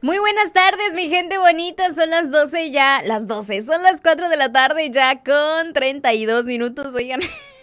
Muy buenas tardes, mi gente bonita. Son las 12 ya, las 12, son las 4 de la tarde ya con 32 minutos, oigan.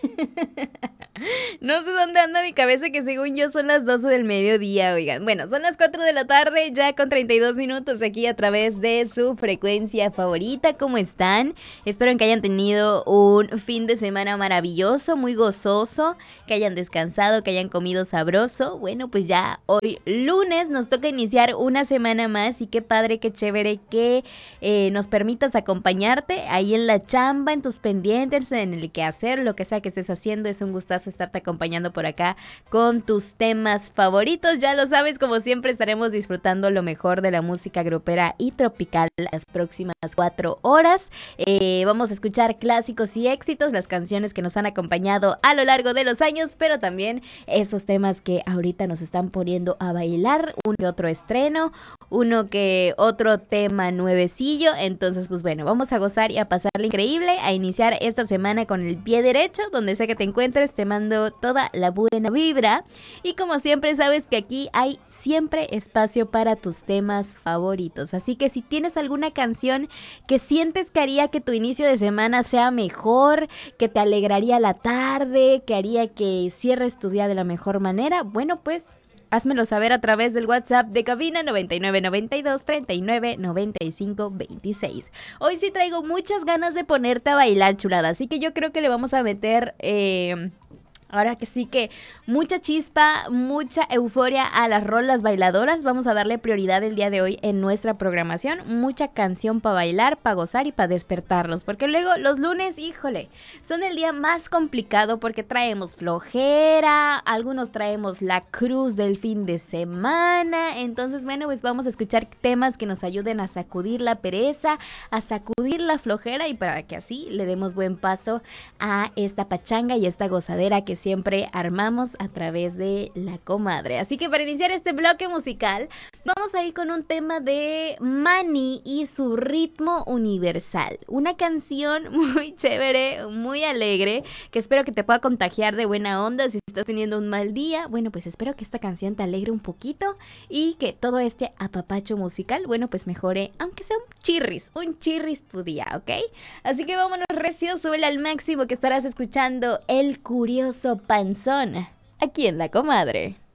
No sé dónde anda mi cabeza, que según yo son las 12 del mediodía, oigan. Bueno, son las 4 de la tarde ya con 32 minutos aquí a través de su frecuencia favorita. ¿Cómo están? Espero que hayan tenido un fin de semana maravilloso, muy gozoso, que hayan descansado, que hayan comido sabroso. Bueno, pues ya hoy lunes nos toca iniciar una semana más y qué padre, qué chévere que nos permitas acompañarte ahí en la chamba, en tus pendientes, en el quehacer, lo que sea que estés haciendo. Es un gustazo estarte acompañando por acá con tus temas favoritos. Ya lo sabes, como siempre estaremos disfrutando lo mejor de la música grupera y tropical las próximas 4 horas. Vamos a escuchar clásicos y éxitos, las canciones que nos han acompañado a lo largo de los años, pero también esos temas que ahorita nos están poniendo a bailar, uno que otro estreno, uno que otro tema nuevecillo. Entonces, pues bueno, vamos a gozar y a pasarle increíble, a iniciar esta semana con el pie derecho. Donde sea que te encuentres, te mando toda la buena vibra. Y como siempre, sabes que aquí hay siempre espacio para tus temas favoritos. Así que si tienes alguna canción que sientes que haría que tu inicio de semana sea mejor, que te alegraría la tarde, que haría que cierres tu día de la mejor manera, bueno, pues házmelo saber a través del WhatsApp de cabina 9992-399526. Hoy sí traigo muchas ganas de ponerte a bailar, chulada, así que yo creo que le vamos a meter... ahora que sí que mucha chispa, mucha euforia a las rolas bailadoras. Vamos a darle prioridad el día de hoy en nuestra programación. Mucha canción para bailar, para gozar y para despertarnos. Porque luego los lunes, híjole, son el día más complicado porque traemos flojera, algunos traemos la cruz del fin de semana. Entonces, bueno, pues vamos a escuchar temas que nos ayuden a sacudir la pereza, a sacudir la flojera y para que así le demos buen paso a esta pachanga y esta gozadera que siempre armamos a través de La Comadre. Así que para iniciar este bloque musical, vamos a ir con un tema de Manny y su ritmo universal. Una canción muy chévere, muy alegre, que espero que te pueda contagiar de buena onda. Si estás teniendo un mal día, bueno, pues espero que esta canción te alegre un poquito y que todo este apapacho musical, bueno, pues mejore, aunque sea un chirris tu día, ¿ok? Así que vámonos recio, súbele al máximo que estarás escuchando El Curioso Panzón, aquí en La Comadre.